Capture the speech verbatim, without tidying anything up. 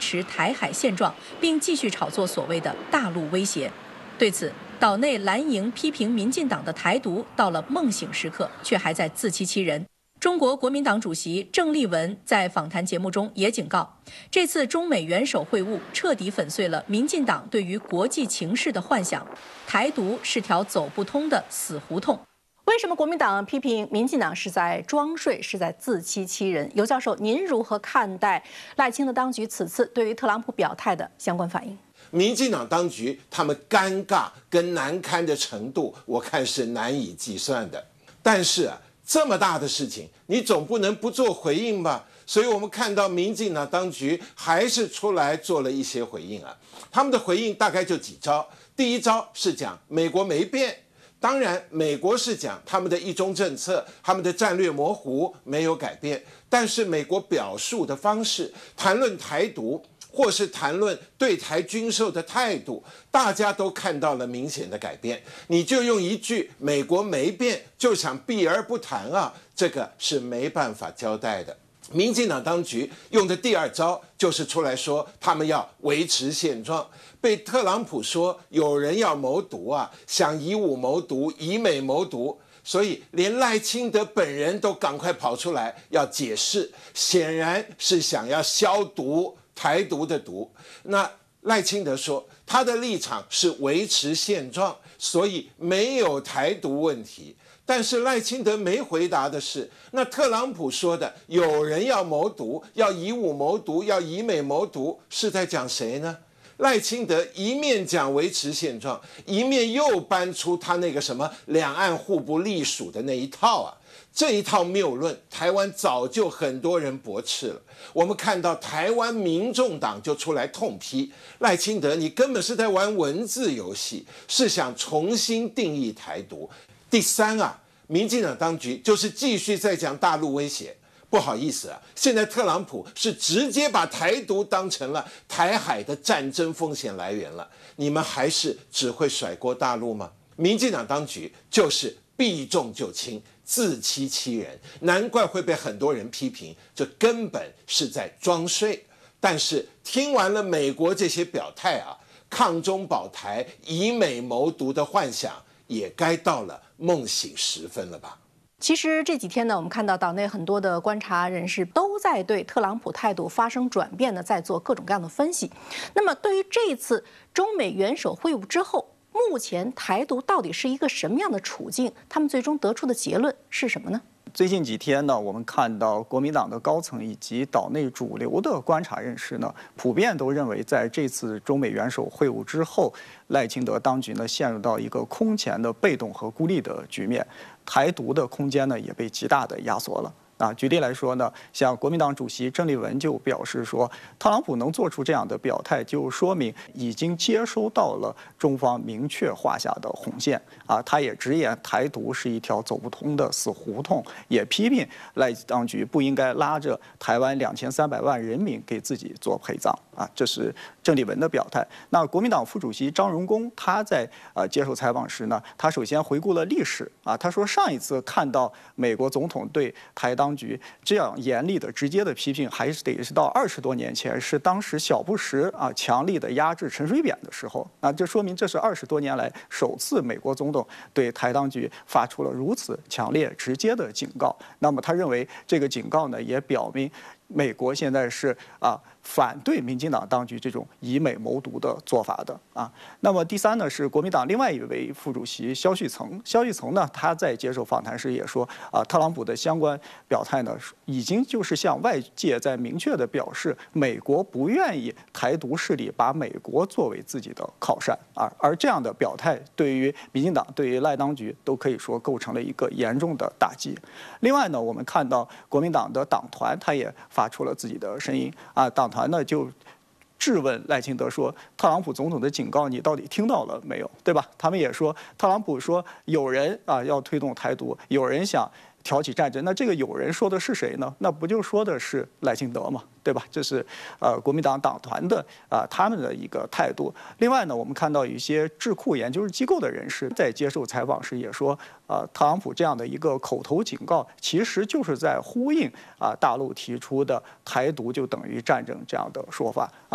持台海现状，并继续炒作所谓的大陆威胁。对此，岛内蓝营批评民进党的台独到了梦醒时刻，却还在自欺欺人。中国国民党主席郑丽文在访谈节目中也警告，这次中美元首会晤彻底粉碎了民进党对于国际情势的幻想，台独是条走不通的死胡同。为什么国民党批评民进党是在装睡，是在自欺欺人？尤教授，您如何看待赖清德当局此次对于特朗普表态的相关反应？ 民进党当局他们尴尬跟难堪的程度，我看是难以计算的。但是啊，这么大的事情，你总不能不做回应吧？所以我们看到民进党当局还是出来做了一些回应啊。他们的回应大概就几招。第一招是讲美国没变。当然，美国是讲他们的一中政策，他们的战略模糊没有改变，但是美国表述的方式，谈论台独或是谈论对台军售的态度，大家都看到了明显的改变。你就用一句“美国没变”就想避而不谈啊，这个是没办法交代的。民进党当局用的第二招就是出来说他们要维持现状，被特朗普说有人要谋独啊，想以武谋独，以美谋独，所以连赖清德本人都赶快跑出来要解释，显然是想要消毒，台独的独。那赖清德说他的立场是维持现状，所以没有台独问题。但是赖清德没回答的是，那特朗普说的有人要谋独，要以武谋独，要以美谋独，是在讲谁呢？赖清德一面讲维持现状，一面又搬出他那个什么两岸互不隶属的那一套啊。这一套谬论，台湾早就很多人驳斥了。我们看到台湾民众党就出来痛批赖清德，你根本是在玩文字游戏，是想重新定义台独。第三啊，民进党当局就是继续在讲大陆威胁。不好意思啊，现在特朗普是直接把台独当成了台海的战争风险来源了。你们还是只会甩锅大陆吗？民进党当局就是避重就轻，自欺欺人，难怪会被很多人批评，这根本是在装睡。但是听完了美国这些表态啊，抗中保台、以美谋独的幻想也该到了梦醒时分了吧？ 其实这几天呢，我们看到岛内很多的观察人士都在对特朗普态度发生转变呢，在做各种各样的分析。那么，对于这一次中美元首会晤之后，目前台独到底是一个什么样的处境？他们最终得出的结论是什么呢？ 最近几天呢，我们看到国民党的高层以及岛内主流的观察人士呢，普遍都认为，在这次中美元首会晤之后，赖清德当局呢陷入到一个空前的被动和孤立的局面，台独的空间呢也被极大的压缩了。啊，举例来说呢，像国民党主席郑丽文就表示说，特朗普能做出这样的表态，就说明已经接收到了中方明确画下的红线啊。他也直言台独是一条走不通的死胡同，也批评赖当局不应该拉着台湾两千三百万人民给自己做陪葬啊。这是郑丽文的表态。那国民党副主席张荣恭他在呃接受采访时呢，他首先回顾了历史啊，他说上一次看到美国总统对台当局这样严厉的、直接的批评，还是得是到二十多年前，是当时小布什啊强力的压制陈水扁的时候啊，这说明这是二十多年来首次美国总统对台当局发出了如此强烈、直接的警告。那么他认为这个警告呢，也表明美国现在是啊反对民进党当局这种以美谋独的做法的啊。那么第三呢，是国民党另外一位副主席萧旭岑。萧旭岑呢，他在接受访谈时也说啊，特朗普的相关表态呢，已经就是向外界在明确的表示，美国不愿意台独势力把美国作为自己的靠山啊。而这样的表态，对于民进党、对于赖当局都可以说构成了一个严重的打击。另外呢，我们看到国民党的党团，他也发出了自己的声音啊，党团呢就质问赖清德说，特朗普总统的警告你到底听到了没有，对吧？他们也说，特朗普说有人啊要推动台独，有人想挑起战争，那这个有人说的是谁呢？那不就说的是赖清德吗？对吧？这是呃国民党党团的啊、呃、他们的一个态度。另外呢，我们看到有一些智库研究机构的人士在接受采访时也说，呃，特朗普这样的一个口头警告，其实就是在呼应啊、呃、大陆提出的台独就等于战争这样的说法啊。